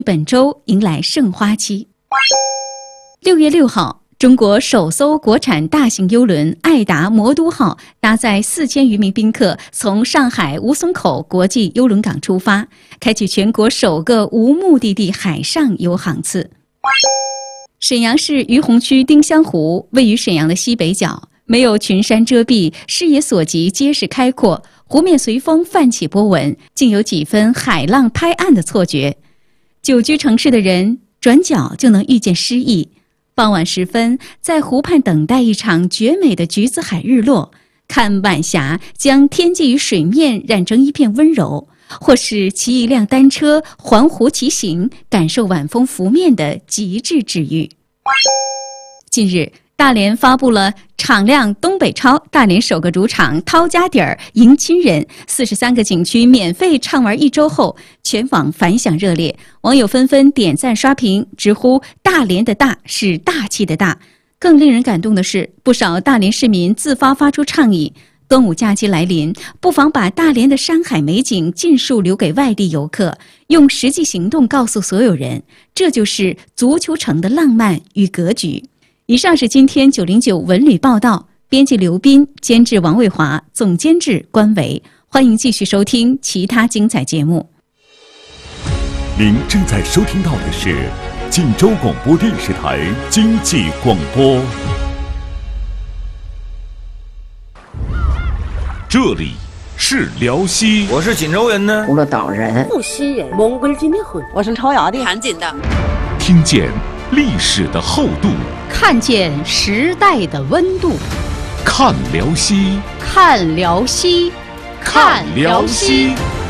本周迎来盛花期。6月6号，中国首艘国产大型邮轮爱达魔都号搭载4000余名宾客，从上海吴淞口国际邮轮港出发，开启全国首个无目的地海上游航次。沈阳市于洪区丁香湖位于沈阳的西北角，没有群山遮蔽，视野所及皆是开阔，湖面随风泛起波纹，竟有几分海浪拍岸的错觉。久居城市的人转角就能遇见诗意。傍晚时分，在湖畔等待一场绝美的橘子海日落，看晚霞将天际与水面染成一片温柔，或是骑一辆单车环湖骑行，感受晚风拂面的极致治愈。近日，大连发布了敞亮东北超，大连首个主场掏家底儿迎亲人，43个景区免费畅玩1周后，全网反响热烈，网友纷纷点赞刷屏，直呼大连的大是大气的大。更令人感动的是，不少大连市民自发发出倡议，端午假期来临，不妨把大连的山海美景尽数留给外地游客，用实际行动告诉所有人，这就是足球城的浪漫与格局。以上是今天909文旅报道，编辑刘斌，监制王卫华，总监制关维。欢迎继续收听其他精彩节目。 您正在收听到的是晋州广播电视台经济广播。这里是辽西， 我是锦州人呢， 葫芦岛人， 阜新人，蒙古金的婚， 我是朝阳的， 盘锦的。 听见历史的厚度， 看见时代的温度， 看辽西， 看辽西，看辽西。